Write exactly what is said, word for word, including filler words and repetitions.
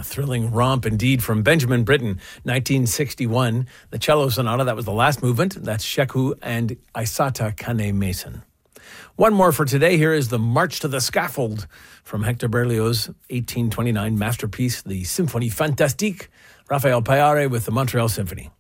thrilling romp indeed from Benjamin Britten, nineteen sixty-one. The cello sonata, that was the last movement. That's Sheku and Aissata Kane Mason. One more for today. Here is the March to the Scaffold from Hector Berlioz' eighteen twenty-nine masterpiece, the Symphonie Fantastique. Raphael Payare with the Montreal Symphony.